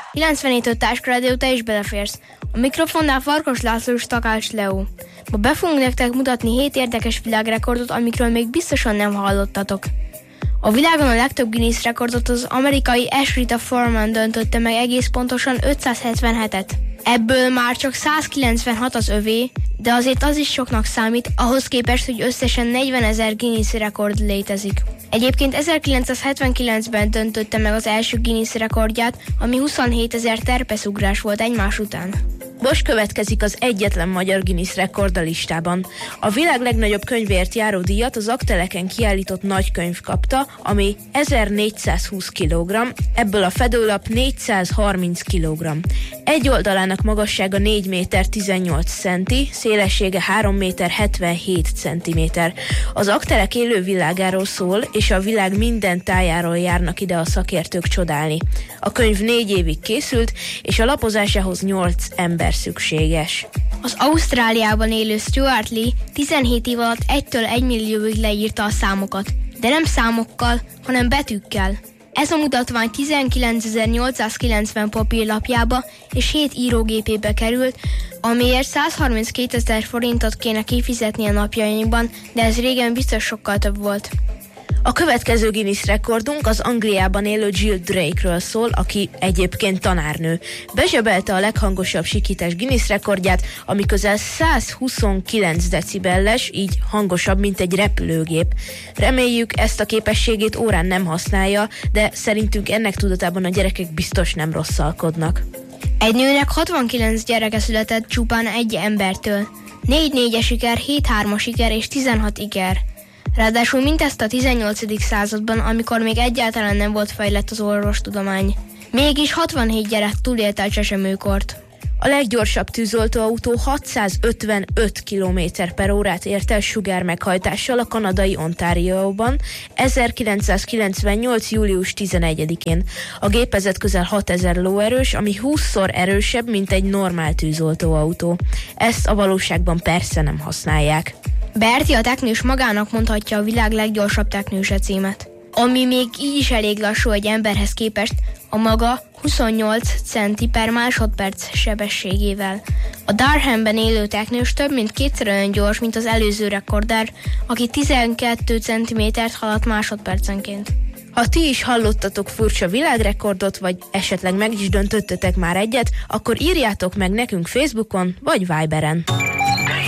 97 Táska te is beleférsz. A mikrofonnál Farkas László és Takács Leó. Ma be fogunk nektek mutatni 7 érdekes világrekordot, amikről még biztosan nem hallottatok. A világon a legtöbb Guinness rekordot az amerikai Ashrita Foreman döntötte meg egész pontosan 577-et. Ebből már csak 196 az övé, de azért az is soknak számít, ahhoz képest, hogy összesen 40 000 Guinness rekord létezik. Egyébként 1979-ben döntötte meg az első Guinness rekordját, ami 27 000 terpeszugrás volt egymás után. Most következik az egyetlen magyar Guinness rekord a listában. A világ legnagyobb könyvért járó díjat az Akteleken kiállított nagykönyv kapta, ami 1420 kg, ebből a fedőlap 430 kg. Egy oldalának magassága 4 méter 18 centi, szélessége 3 méter 77 centiméter. Az Aktelek élő világáról szól, és a világ minden tájáról járnak ide a szakértők csodálni. A könyv 4 évig készült, és a lapozásához 8 ember szükséges. Az Ausztráliában élő Stuart Lee 17 év alatt 1-től 1 millióig leírta a számokat, de nem számokkal, hanem betűkkel. Ez a mutatvány 19.890 papírlapjába és 7 írógépébe került, amiért 132 000 forintot kéne kifizetni a napjainkban, de ez régen biztos sokkal több volt. A következő Guinness rekordunk az Angliában élő Jill Drake-ről szól, aki egyébként tanárnő. Bezsebelte a leghangosabb sikítás Guinness rekordját, ami közel 129 decibelles, így hangosabb, mint egy repülőgép. Reméljük, ezt a képességét órán nem használja, de szerintünk ennek tudatában a gyerekek biztos nem rosszalkodnak. Egy nőnek 69 gyereke született csupán egy embertől. 4 4-es iker, 7 3-as iker és 16 iker. Ráadásul mindezt a 18. században, amikor még egyáltalán nem volt fejlett az orvostudomány. Mégis 67 gyerek túlélte a csecsemőkort. A leggyorsabb tűzoltóautó 655 km/órát ért el sugármeghajtással a kanadai Ontárióban 1998. július 11-én. A gépezet közel 6000 lóerős, ami 20-szor erősebb, mint egy normál tűzoltóautó. Ezt a valóságban persze nem használják. Berti a teknős magának mondhatja a világ leggyorsabb teknőse címet. Ami még így is elég lassú egy emberhez képest, a maga 28 centi per másodperc sebességével. A Durhamben élő teknős több mint 2-szer olyan gyors, mint az előző rekorder, aki 12 cm-t haladt másodpercenként. Ha ti is hallottatok furcsa világrekordot, vagy esetleg meg is döntöttetek már egyet, akkor írjátok meg nekünk Facebookon vagy Viberen.